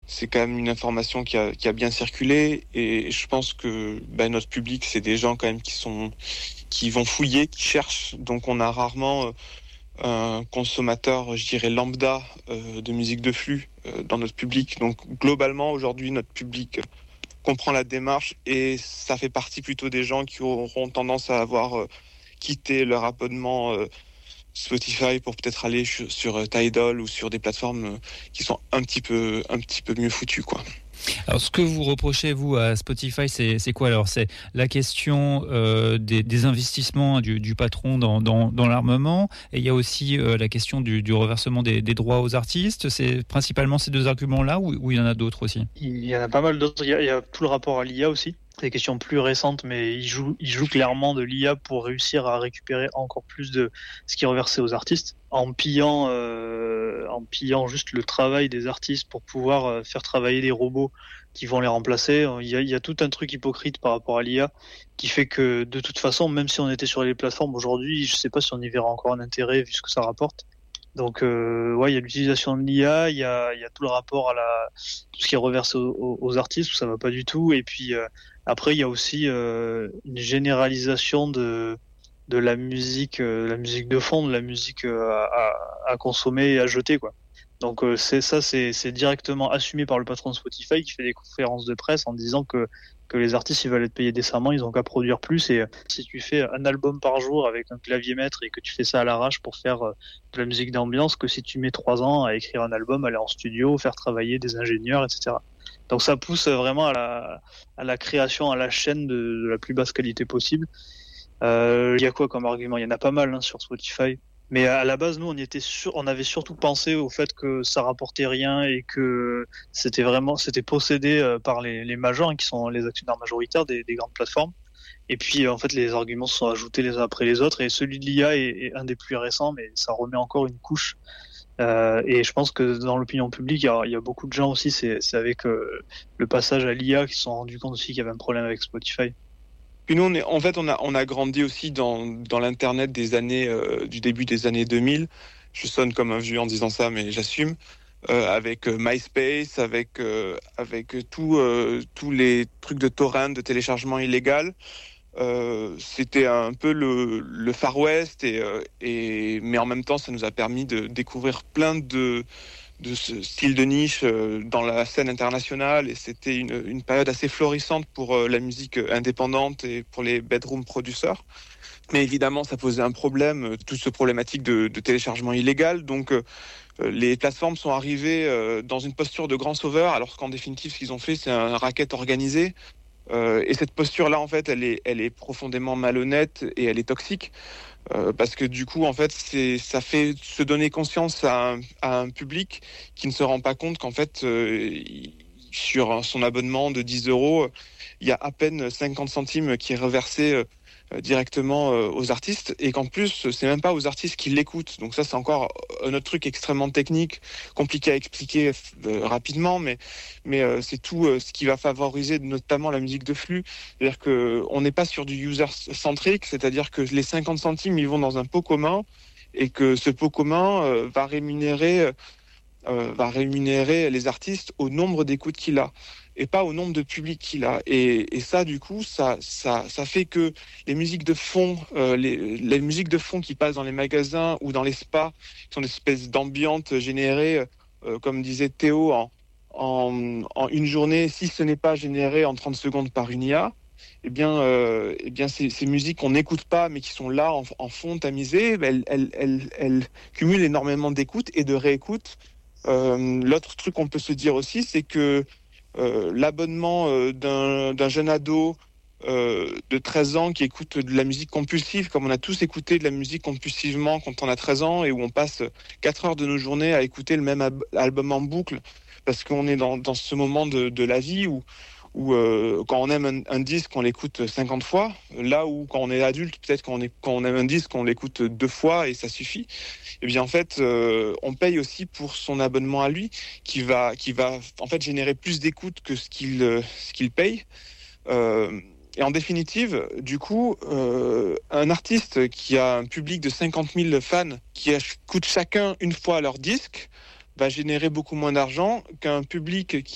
c'est quand même une information qui a bien circulé, et je pense que notre public, c'est des gens quand même qui vont fouiller, qui cherchent. Donc on a rarement un consommateur, je dirais lambda, de musique de flux dans notre public. Donc globalement, aujourd'hui, notre public comprend la démarche, et ça fait partie plutôt des gens qui auront tendance à avoir quitté leur abonnement Spotify pour peut-être aller sur Tidal ou sur des plateformes qui sont un petit peu mieux foutues, quoi. Alors, ce que vous reprochez, vous, à Spotify, c'est quoi alors ? C'est la question des investissements du patron dans l'armement, et il y a aussi la question du reversement des droits aux artistes. C'est principalement ces deux arguments-là, ou il y en a d'autres aussi ? Il y en a pas mal d'autres. Il y a tout le rapport à l'IA aussi. C'est des questions plus récentes, mais il joue clairement de l'IA pour réussir à récupérer encore plus de ce qui est reversé aux artistes, en pillant juste le travail des artistes pour pouvoir faire travailler des robots qui vont les remplacer. Il y a tout un truc hypocrite par rapport à l'IA qui fait que de toute façon, même si on était sur les plateformes aujourd'hui, je sais pas si on y verra encore un intérêt vu ce que ça rapporte. Donc il y a l'utilisation de l'IA, il y a tout le rapport à tout ce qui est reversé aux artistes où ça va pas du tout, et puis après il y a aussi une généralisation de la musique de fond, de la musique à consommer et à jeter, quoi. Donc c'est directement assumé par le patron de Spotify qui fait des conférences de presse en disant que les artistes, ils veulent être payés décemment, ils ont qu'à produire plus. Et si tu fais un album par jour avec un clavier-maître et que tu fais ça à l'arrache pour faire de la musique d'ambiance, que si tu mets 3 ans à écrire un album, aller en studio, faire travailler des ingénieurs, etc. Donc ça pousse vraiment à la création à la chaîne de la plus basse qualité possible. Il y a quoi comme argument ? Il y en a pas mal sur Spotify. Mais à la base, nous, on avait surtout pensé au fait que ça rapportait rien et que c'était possédé par les majors, qui sont les actionnaires majoritaires des grandes plateformes. Et puis, en fait, les arguments se sont ajoutés les uns après les autres. Et celui de l'IA est un des plus récents, mais ça remet encore une couche. Et je pense que dans l'opinion publique, il y a beaucoup de gens aussi, c'est avec le passage à l'IA qui se sont rendus compte aussi qu'il y avait un problème avec Spotify. Puis nous, on a grandi aussi dans l'internet des années du début des années 2000. Je sonne comme un vieux en disant ça, mais j'assume. Avec MySpace, avec tous les trucs de torrent, de téléchargement illégal. C'était un peu le Far West, mais en même temps, ça nous a permis de découvrir plein de ce style de niche dans la scène internationale, et c'était une période assez florissante pour la musique indépendante et pour les bedroom producers. Mais évidemment, ça posait un problème, toute cette problématique de téléchargement illégal. Donc, les plateformes sont arrivées dans une posture de grand sauveur, alors qu'en définitive, ce qu'ils ont fait, c'est un racket organisé. Et cette posture-là, en fait, elle est profondément malhonnête et elle est toxique. Parce que du coup, en fait, ça fait se donner conscience à un public qui ne se rend pas compte qu'en fait, sur son abonnement de 10 €, il y a à peine 50 centimes qui est reversé directement aux artistes, et qu'en plus, c'est même pas aux artistes qui l'écoutent. Donc ça, c'est encore un autre truc extrêmement technique, compliqué à expliquer rapidement, mais c'est tout ce qui va favoriser notamment la musique de flux. C'est-à-dire qu'on n'est pas sur du user-centric, c'est-à-dire que les 50 centimes, ils vont dans un pot commun, et que ce pot commun va rémunérer les artistes au nombre d'écoutes qu'il a, et pas au nombre de publics qu'il a. Et ça, du coup, ça fait que les musiques de fond, les musiques de fond qui passent dans les magasins ou dans les spas, qui sont des espèces d'ambiantes générées, comme disait Théo, en une journée, si ce n'est pas généré en 30 secondes par une IA, eh bien ces musiques qu'on n'écoute pas, mais qui sont là en fond tamisées, elles cumulent énormément d'écoutes et de réécoutes. L'autre truc qu'on peut se dire aussi, c'est que l'abonnement d'un jeune ado de 13 ans qui écoute de la musique compulsive, comme on a tous écouté de la musique compulsivement quand on a 13 ans, et où on passe 4 heures de nos journées à écouter le même album en boucle, parce qu'on est dans ce moment de la vie où quand on aime un disque, on l'écoute 50 fois, là où quand on est adulte, peut-être quand on aime un disque, on l'écoute 2 fois et ça suffit. Et bien en fait, on paye aussi pour son abonnement à lui, qui va en fait générer plus d'écoute que ce qu'il paye. Et en définitive, du coup, un artiste qui a un public de 50 000 fans qui écoutent chacun une fois leur disque va générer beaucoup moins d'argent qu'un public